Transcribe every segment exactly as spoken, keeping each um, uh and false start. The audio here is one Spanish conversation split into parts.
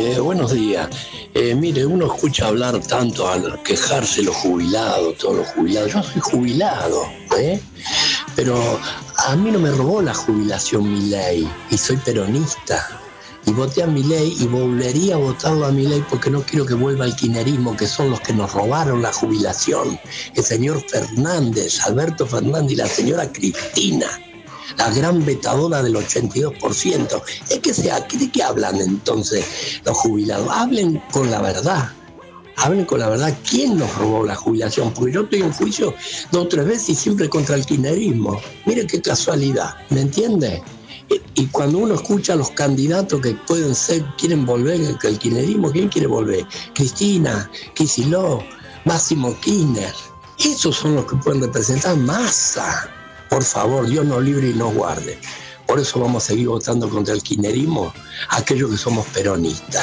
Eh, buenos días. Eh, mire, uno escucha hablar tanto al quejarse los jubilados, todos los jubilados. Yo soy jubilado, ¿eh? Pero a mí no me robó la jubilación Milei y soy peronista. Y voté a Milei y volvería a votarlo a Milei porque no quiero que vuelva el kirchnerismo, que son los que nos robaron la jubilación. El señor Fernández, Alberto Fernández y la señora Cristina, la gran vetadora del ochenta y dos por ciento. Es que sea, ¿de qué hablan entonces los jubilados? Hablen con la verdad. Hablen con la verdad. ¿Quién nos robó la jubilación? Porque yo estoy en juicio dos o tres veces y siempre contra el kirchnerismo. Mire qué casualidad, ¿me entiende? Y, y cuando uno escucha a los candidatos que pueden ser, quieren volver, que el kirchnerismo, ¿quién quiere volver? Cristina, Kicillof, Máximo Kirchner. Esos son los que pueden representar Massa. Por favor, Dios nos libre y nos guarde. Por eso vamos a seguir votando contra el kirchnerismo, aquellos que somos peronistas.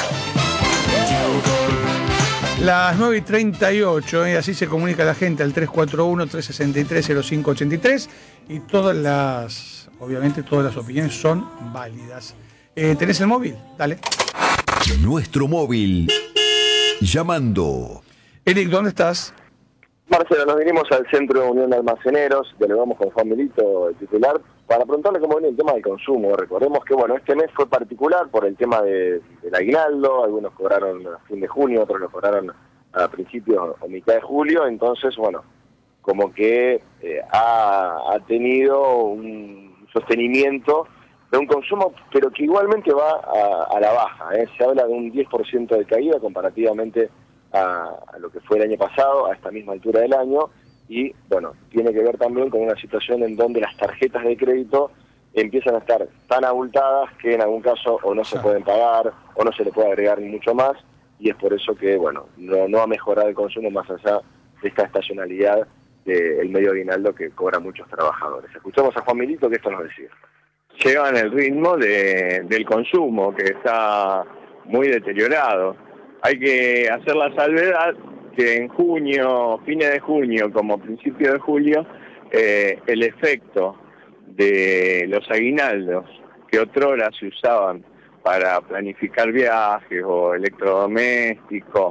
Las nueve y treinta y ocho, y así se comunica la gente al tres cuatro uno, tres seis tres, cero cinco ocho tres, y todas las, obviamente todas las opiniones son válidas. Eh, ¿Tenés el móvil? Dale. Nuestro móvil. Llamando. Eric, ¿dónde estás? Marcelo, nos vinimos al Centro de Unión de Almaceneros, dialogamos con Juan Milito, el titular, para preguntarle cómo viene el tema del consumo. Recordemos que, bueno, este mes fue particular por el tema de, del aguinaldo, algunos cobraron a fin de junio, otros lo cobraron a principios o mitad de julio, entonces, bueno, como que eh, ha, ha tenido un sostenimiento de un consumo, pero que igualmente va a, a la baja, ¿eh? Se habla de un diez por ciento de caída comparativamente a, a lo que fue el año pasado, a esta misma altura del año, y bueno, tiene que ver también con una situación en donde las tarjetas de crédito empiezan a estar tan abultadas que en algún caso o no se pueden pagar o no se le puede agregar ni mucho más, y es por eso que, bueno, no, no ha mejorado el consumo más allá de esta estacionalidad del medio aguinaldo que cobran muchos trabajadores. Escuchamos a Juan Milito, que esto nos decía. Llevan el ritmo de, del consumo, que está muy deteriorado. Hay que hacer la salvedad que en junio, fines de junio, como principio de julio, eh, el efecto de los aguinaldos que otrora se usaban para planificar viajes o electrodomésticos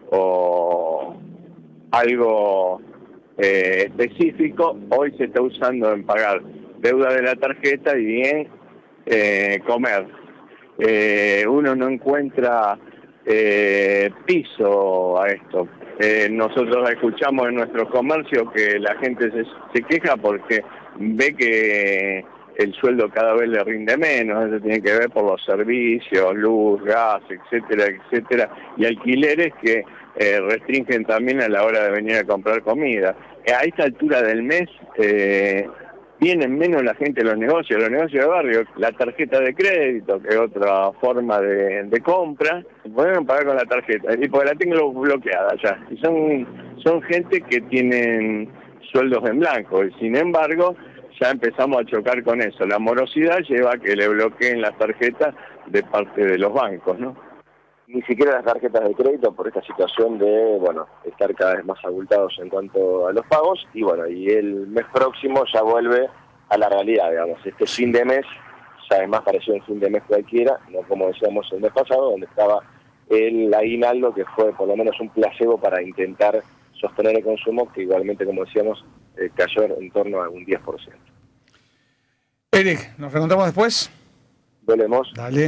o algo eh, específico, hoy se está usando en pagar deuda de la tarjeta y en eh, comer. Eh, uno no encuentra eh, piso a esto. Eh, nosotros escuchamos en nuestros comercios que la gente se, se queja porque ve que el sueldo cada vez le rinde menos. Eso tiene que ver por los servicios, luz, gas, etcétera, etcétera, y alquileres que eh, restringen también a la hora de venir a comprar comida. Eh, a esta altura del mes eh, vienen menos la gente de los negocios, los negocios de barrio, la tarjeta de crédito, que es otra forma de, de compra, pueden pagar con la tarjeta, y porque la tengo bloqueada ya. Y son, son gente que tienen sueldos en blanco, y sin embargo, ya empezamos a chocar con eso. La morosidad lleva a que le bloqueen las tarjetas de parte de los bancos, ¿no? Ni siquiera las tarjetas de crédito por esta situación de, bueno, estar cada vez más abultados en cuanto a los pagos, y bueno, y el mes próximo ya vuelve a la realidad, digamos. Este fin de mes ya es más parecido a un fin de mes cualquiera, no como decíamos el mes pasado, donde estaba el aguinaldo, que fue por lo menos un placebo para intentar sostener el consumo, que igualmente, como decíamos, eh, cayó en torno a un diez por ciento. Eric, ¿nos reencontramos después? Volvemos. Dale.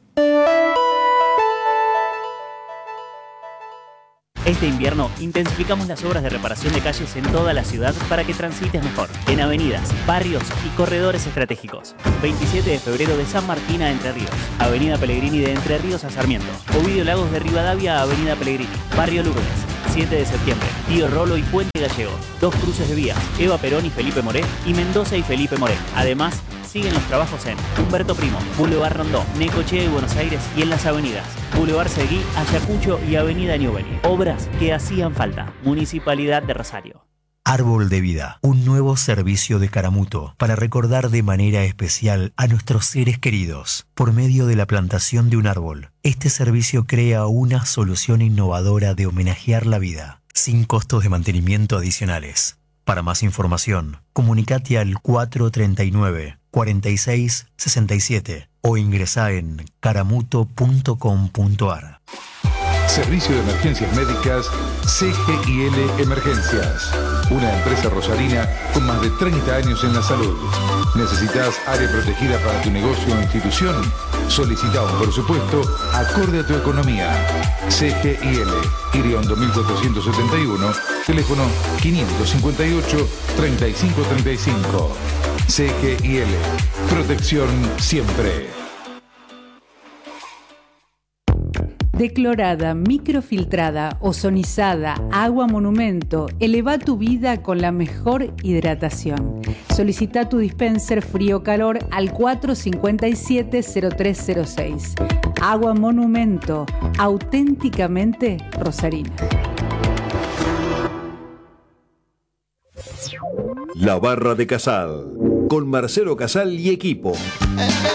Este invierno intensificamos las obras de reparación de calles en toda la ciudad para que transites mejor. En avenidas, barrios y corredores estratégicos. veintisiete de febrero de San Martín a Entre Ríos. Avenida Pellegrini de Entre Ríos a Sarmiento. Ovidio Lagos de Rivadavia a Avenida Pellegrini. Barrio Lourdes. siete de septiembre. Tío Rolo y Puente Gallego. Dos cruces de vías. Eva Perón y Felipe Moré. Y Mendoza y Felipe Moré. Además, siguen los trabajos en Humberto Primo, Boulevard Rondó, Necochea y Buenos Aires, y en las avenidas Boulevard Seguí, Ayacucho y Avenida Newbery. Obras que hacían falta. Municipalidad de Rosario. Árbol de Vida, un nuevo servicio de Caramuto para recordar de manera especial a nuestros seres queridos por medio de la plantación de un árbol. Este servicio crea una solución innovadora de homenajear la vida, sin costos de mantenimiento adicionales. Para más información, comunicate al cuatro tres nueve, cuarenta y seis sesenta y siete o ingresá en caramuto punto com punto ar. Servicio de Emergencias Médicas C G I L Emergencias. Una empresa rosarina con más de treinta años en la salud. ¿Necesitas área protegida para tu negocio o institución? Solicita un presupuesto acorde a tu economía. C G I L, Iriondo mil cuatrocientos setenta y uno, teléfono quinientos cincuenta y ocho, treinta y cinco treinta y cinco. C G I L, protección siempre. Declorada, microfiltrada, ozonizada, agua monumento. Eleva tu vida con la mejor hidratación. Solicita tu dispenser frío-calor al cuatro cinco siete cero tres cero seis. Agua monumento, auténticamente rosarina. La Barra de Casal, con Marcelo Casal y equipo.